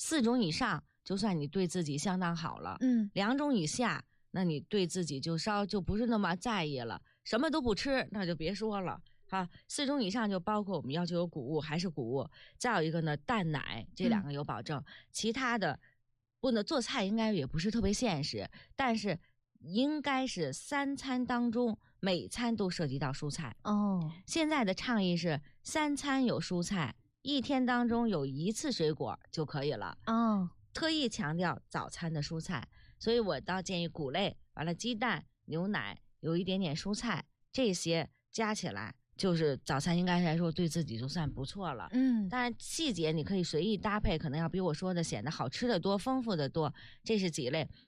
4种以上就算你对自己相当好了。2种以下，那你对自己就不是那么在意了。什么都不吃，那就别说了。4种以上就包括我们要求有谷物还是谷物，再有一个呢蛋奶，这2个有保证。其他的不能做菜，应该也不是特别现实，但是应该是3餐当中每餐都涉及到蔬菜。现在的倡议是3餐有蔬菜，1天当中有1次水果就可以了。特意强调早餐的蔬菜，所以我倒建议谷类，完了鸡蛋、牛奶，有一点点蔬菜，这些加起来就是早餐应该来说对自己就算不错了。当然细节你可以随意搭配，可能要比我说的显得好吃的多、丰富的多，这是几类。